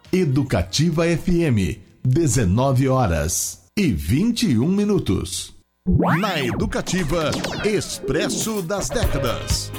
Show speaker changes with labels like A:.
A: Educativa FM, 19h21. Na Educativa, Expresso das Décadas.